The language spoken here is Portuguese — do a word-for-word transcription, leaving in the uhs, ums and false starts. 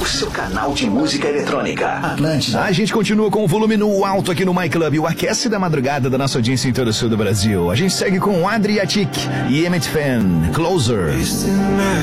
o seu canal de música eletrônica. Atlântida. A gente continua com o volume no alto aqui no My Club, o aquece da madrugada da nossa audiência em todo o sul do Brasil. A gente segue com Adriatic e Emmett Fan, Closer.